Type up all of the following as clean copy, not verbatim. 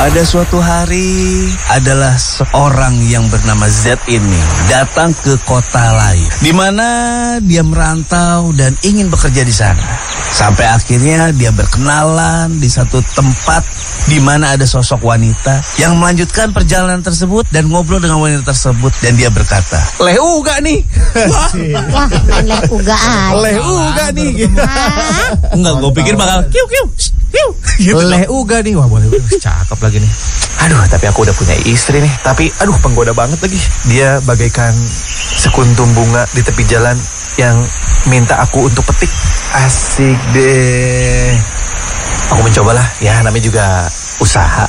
Pada suatu hari adalah seorang yang bernama Z ini datang ke kota lain, di mana dia merantau dan ingin bekerja di sana. Sampai akhirnya dia berkenalan di satu tempat di mana ada sosok wanita yang melanjutkan perjalanan tersebut dan ngobrol dengan wanita tersebut, dan dia berkata, "Leh uga nih." Wah, main leh uga aja. Leh uga nih. Enggak, gue pikir bakal kiu kiu. Gitu leh uga nih. Wah, boleh, cakep lagi nih. Aduh, tapi aku udah punya istri nih. Tapi aduh, penggoda banget lagi. Dia bagaikan sekuntum bunga di tepi jalan yang minta aku untuk petik. Asik deh. Aku mencobalah. Ya, namanya juga usaha.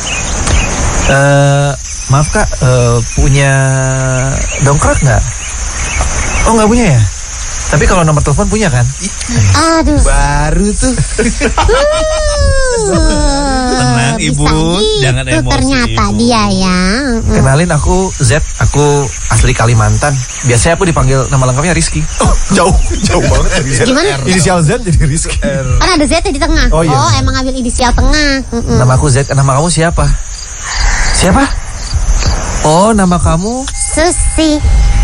Maaf kak, punya dongkrak nggak? Oh, nggak punya ya? Tapi kalau nomor telepon punya kan? Aduh. Baru tuh. Tenang ibu, jangan emosi ternyata ibu. Dia ya. Kenalin, aku Z, aku asli Kalimantan. Biasanya aku dipanggil nama lengkapnya Rizky. Oh, jauh banget dari Z. Gimana? Inisial Z jadi Rizky. Kan ada Z di tengah. Oh, iya. Emang ambil inisial tengah. Nama aku Z, nama kamu siapa? Siapa? Oh, nama kamu Susi.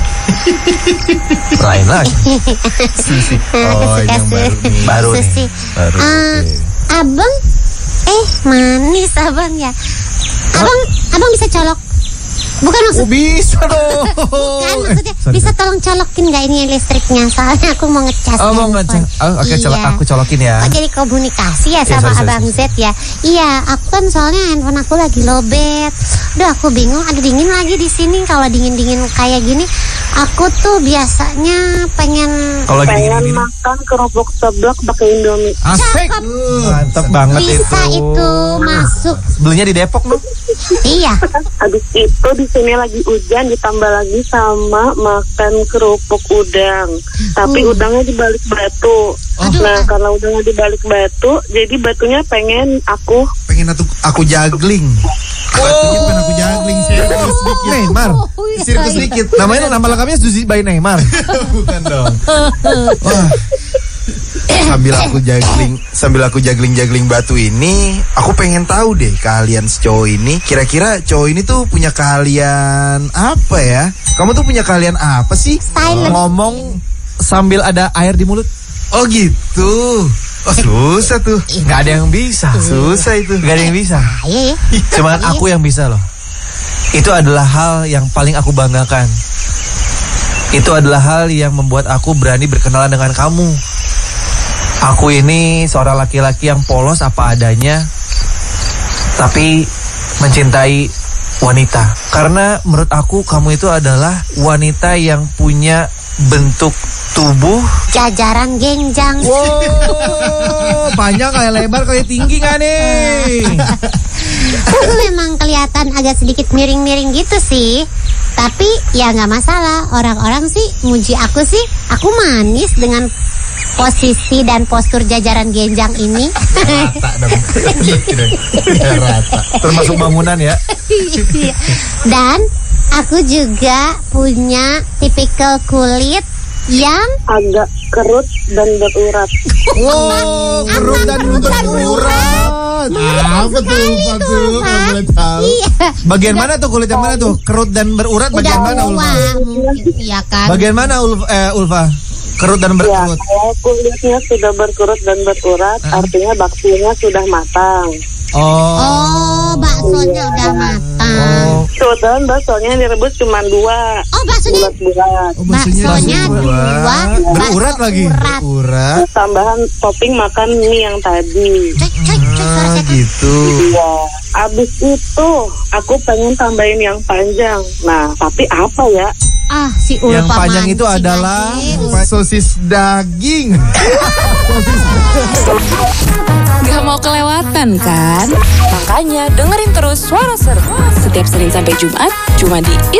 lain lagi. Susi. Oh, ini yang baru nih. Baru nih. Susi. Baru. Abang, manis abang ya. Abang bisa colok? Bukan maksud. Bisa dong. Bukan maksudnya. Sorry. Bisa tolong colokin nggak ini listriknya? Soalnya aku mau ngecas. Oh, mau ngecas. Oh, oke, Iya. aku colokin ya. Oh, jadi komunikasi ya Iya, sama sorry, abang sorry. Z ya? Iya, aku kan soalnya handphone aku lagi lowbat. Aduh, aku bingung. Ada dingin lagi di sini. Kalau dingin kayak gini, aku tuh biasanya pengen. Kalau lagi Pengen gini. makan kerupuk seblak pakai Indomie. Asik. Cakep. Mantap banget Bisa itu masuk. Belinya di Depok loh. Iya. Habis itu di sini lagi hujan, ditambah lagi sama makan kerupuk udang. Tapi udangnya di balik batu. Nah, karena udangnya di balik batu, jadi batunya pengen aku Aku jagling. Batunya pengen aku jagling. Serius dikit. Neymar. Sirkus dikit. Namanya nama lengkapnya Suzy by Neymar. Bukan dong. Wah. Sambil aku jagling batu ini, aku pengen tahu deh kalian cowok ini, kira-kira cowok ini tuh punya keahlian apa ya? Kamu tuh punya keahlian apa sih? Silent. Ngomong sambil ada air di mulut. Oh gitu. Oh, susah tuh. Nggak ada yang bisa. Susah itu. Nggak ada yang bisa. Iya. Cuman aku yang bisa loh. Itu adalah hal yang paling aku banggakan. Itu adalah hal yang membuat aku berani berkenalan dengan kamu. Aku ini seorang laki-laki yang polos apa adanya, tapi mencintai wanita. Karena menurut aku kamu itu adalah wanita yang punya bentuk tubuh Jajaran genjang. wow, panjang kayak lebar kayak tinggi gak nih? Aku memang kelihatan agak sedikit miring-miring gitu sih. Tapi ya nggak masalah. Orang-orang sih muji aku sih. Aku manis dengan posisi dan postur jajaran genjang ini. Rata dong. Gitu dong. Ya, rata. Termasuk bangunan ya. Dan aku juga punya tipikal kulit yang agak kerut dan berurat. Wow, kerut dan berurat. Apa tuh? Apa tuh? Kalau boleh tahu. Iya. Bagian mana tuh kulit yang mana tuh? Kerut dan berurat bagian mana Ulfa? mungkin iya kan. Bagian mana Ulfa? Kerut dan Ya, berkerut. kalau kulitnya sudah berkerut dan berurat, artinya baksonya sudah matang. Oh, baksonya udah matang. Kebetulan baksonya yang direbus cuma 2. Oh, baksonya Bulat-bulat. baksonya dua. Berurat bakso lagi. urat. Urat. Tambahan topping makan mie yang tadi. Coy, suara saya. Gitu. Iya. Abis itu aku pengen tambahin yang panjang. Nah, tapi apa ya? Ah, si Ulfa Yang panjang itu mancing adalah aja. Sosis daging. Gak mau kelewatan kan? Makanya dengerin terus Suara Seru setiap Senin sampai Jumat cuma di